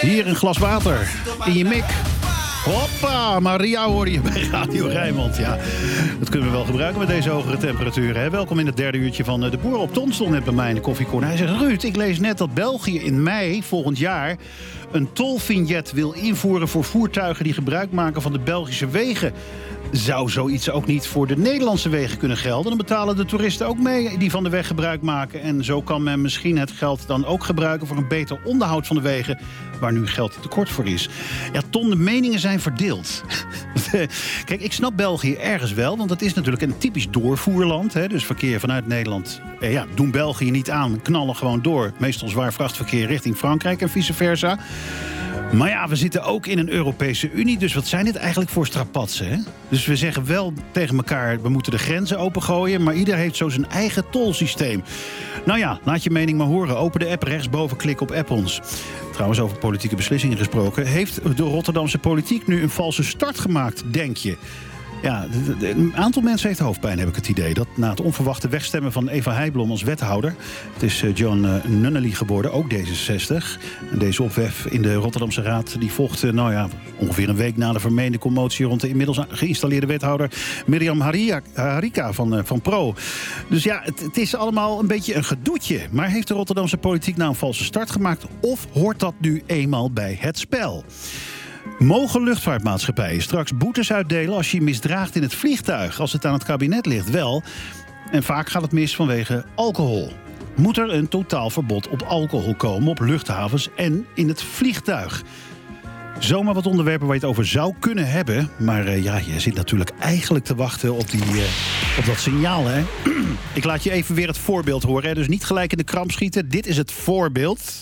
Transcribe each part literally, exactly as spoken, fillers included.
Hier een glas water in je mik. Hoppa, Maria hoorde je bij Radio Rijnmond. Ja, dat kunnen we wel gebruiken met deze hogere temperaturen. Hè? Welkom in het derde uurtje van De Boer op Ton. Stond net bij mij in de koffiecorner. Hij zegt, Ruud, ik lees net dat België in mei volgend jaar een tolvignet wil invoeren voor voertuigen die gebruik maken van de Belgische wegen. Zou zoiets ook niet voor de Nederlandse wegen kunnen gelden? Dan betalen de toeristen ook mee die van de weg gebruik maken. En zo kan men misschien het geld dan ook gebruiken voor een beter onderhoud van de wegen, waar nu geld tekort voor is. Ja, Ton, de meningen zijn verdeeld. Kijk, ik snap België ergens wel, want dat is natuurlijk een typisch doorvoerland. Hè? Dus verkeer vanuit Nederland, eh, ja, doen België niet aan, knallen gewoon door. Meestal zwaar vrachtverkeer richting Frankrijk en vice versa. Maar ja, we zitten ook in een Europese Unie, dus wat zijn dit eigenlijk voor strapatsen, hè? Dus we zeggen wel tegen elkaar, we moeten de grenzen opengooien, maar ieder heeft zo zijn eigen tolsysteem. Nou ja, laat je mening maar horen. Open de app, rechtsboven, klik op app ons. Trouwens, over politieke beslissingen gesproken. Heeft de Rotterdamse politiek nu een valse start gemaakt, denk je? Ja, een aantal mensen heeft hoofdpijn, heb ik het idee. Dat na het onverwachte wegstemmen van Eva Heijblom als wethouder. Het is John Nunnally geworden, ook D zesenzestig. En deze ophef in de Rotterdamse Raad die volgde, nou ja, ongeveer een week na de vermeende commotie rond de inmiddels geïnstalleerde wethouder Mirjam Harika van, van Pro. Dus ja, het, het is allemaal een beetje een gedoetje. Maar heeft de Rotterdamse politiek nou een valse start gemaakt? Of hoort dat nu eenmaal bij het spel? Mogen luchtvaartmaatschappijen straks boetes uitdelen als je je misdraagt in het vliegtuig? Als het aan het kabinet ligt, wel. En vaak gaat het mis vanwege alcohol. Moet er een totaalverbod op alcohol komen op luchthavens en in het vliegtuig? Zomaar wat onderwerpen waar je het over zou kunnen hebben. Maar uh, ja, je zit natuurlijk eigenlijk te wachten op, die, uh, op dat signaal, hè? Ik laat je even weer het voorbeeld horen, hè? Dus niet gelijk in de kramp schieten. Dit is het voorbeeld.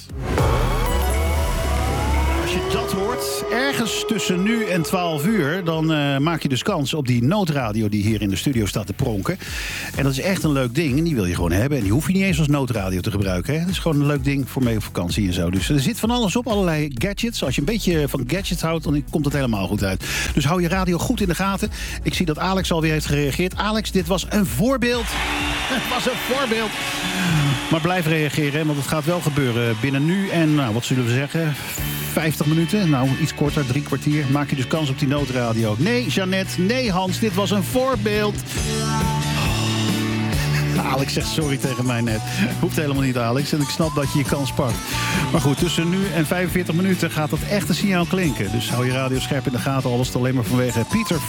Als je dat hoort, ergens tussen nu en twaalf uur... dan uh, maak je dus kans op die noodradio die hier in de studio staat te pronken. En dat is echt een leuk ding en die wil je gewoon hebben. En die hoef je niet eens als noodradio te gebruiken. Hè? Dat is gewoon een leuk ding voor mee op vakantie en zo. Dus er zit van alles op, allerlei gadgets. Als je een beetje van gadgets houdt, dan komt het helemaal goed uit. Dus hou je radio goed in de gaten. Ik zie dat Alex alweer heeft gereageerd. Alex, dit was een voorbeeld. Het was een voorbeeld. Maar blijf reageren, hè, want het gaat wel gebeuren binnen nu en, nou, wat zullen we zeggen... vijftig minuten, nou iets korter, drie kwartier. Maak je dus kans op die noodradio. Nee, Jeannette, nee Hans, dit was een voorbeeld. Oh. Alex zegt sorry tegen mij net. Hoeft helemaal niet, Alex. En ik snap dat je je kans pakt. Maar goed, tussen nu en vijfenveertig minuten gaat dat echte signaal klinken. Dus hou je radio scherp in de gaten. Alles alleen maar vanwege Pieter